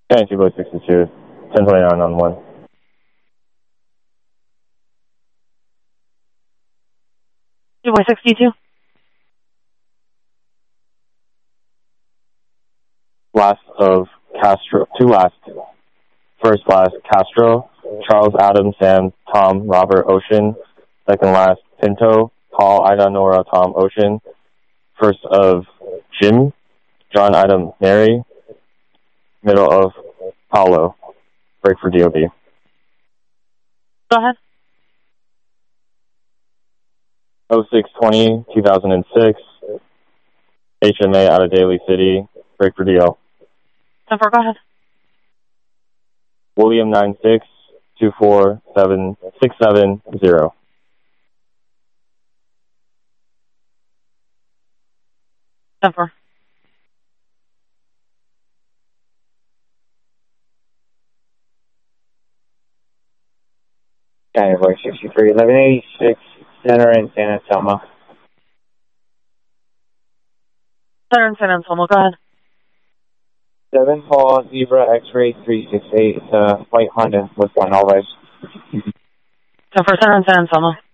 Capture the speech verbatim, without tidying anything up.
Yeah, two boy sixty-two. ten twenty-nine on one. two boy sixty-two. Last of Castro, two last. First last, Castro, Charles, Adam, Sam, Tom, Robert, Ocean. Second last, Pinto, Paul, Ida, Nora, Tom, Ocean. First of Jim, John, Ida, Mary. Middle of Paulo. Break for D O B. Go ahead. oh six twenty, two thousand six. H M A out of Daly City. Break for D O. ten four, go ahead. William nine six two four seven six seven zero. ten four. January sixty-three, eleven eighty-six, Center in San Anselmo. Center in San Anselmo, go ahead. seven Paul, Zebra, X-ray three six eight, it's a white Honda with one all right. ten four, Center in San Anselmo.